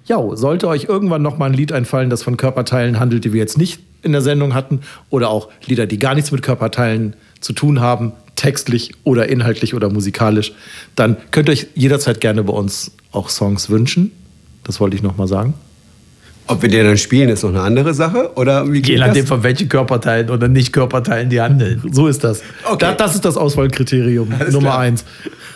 Ja, sollte euch irgendwann noch mal ein Lied einfallen, das von Körperteilen handelt, die wir jetzt nicht in der Sendung hatten, oder auch Lieder, die gar nichts mit Körperteilen zu tun haben, textlich oder inhaltlich oder musikalisch, dann könnt ihr euch jederzeit gerne bei uns auch Songs wünschen. Das wollte ich noch mal sagen. Ob wir die dann spielen, ist noch eine andere Sache? Oder wie geht Je nachdem, das? von welchen Körperteilen oder Nicht-Körperteilen die handeln. So ist das. Okay. Das ist das Auswahlkriterium Alles Nummer klar. 1.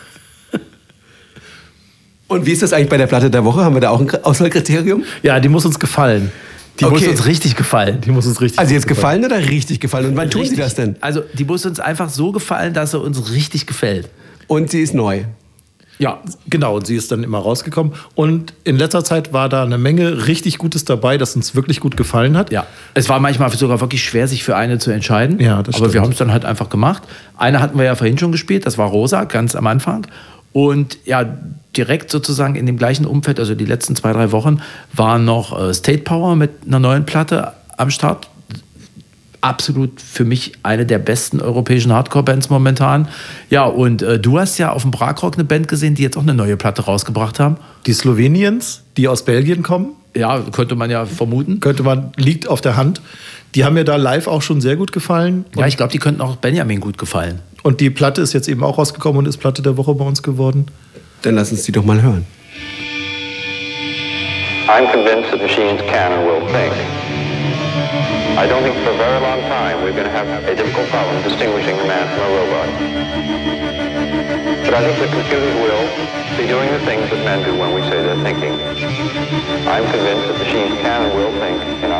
Und wie ist das eigentlich bei der Platte der Woche? Haben wir da auch ein Auswahlkriterium? Ja, die muss uns gefallen. Die muss Okay. uns richtig gefallen. Die muss uns richtig Also jetzt gefallen. gefallen oder richtig gefallen? Und wann tun Sie das denn? Also die muss uns einfach so gefallen, dass sie uns richtig gefällt. Und sie ist neu. Ja, genau. Und sie ist dann immer rausgekommen. Und in letzter Zeit war da eine Menge richtig Gutes dabei, das uns wirklich gut gefallen hat. Ja, es war manchmal sogar wirklich schwer, sich für eine zu entscheiden. Ja, das aber wir stimmt. haben es dann halt einfach gemacht. Eine hatten wir ja vorhin schon gespielt, das war Rosa, ganz am Anfang. Und ja, direkt sozusagen in dem gleichen Umfeld, also die letzten 2-3 Wochen, war noch State Power mit einer neuen Platte am Start. Absolut für mich eine der besten europäischen Hardcore-Bands momentan. Ja, und du hast ja auf dem Bragrock eine Band gesehen, die jetzt auch eine neue Platte rausgebracht haben. Die Sloweniens, die aus Belgien kommen, Ja, könnte man ja vermuten. liegt auf der Hand. Die haben mir da live auch schon sehr gut gefallen. Ja, ich glaube, die könnten auch Benjamin gut gefallen. Und die Platte ist jetzt eben auch rausgekommen und ist Platte der Woche bei uns geworden. Dann lass uns die doch mal hören. I'm convinced that machines can and will think. I don't think for a very long time we're going to have a difficult problem distinguishing a man from a robot. But I think that computers will be doing the things that men do when we say they're thinking. I'm convinced that machines can and will think in our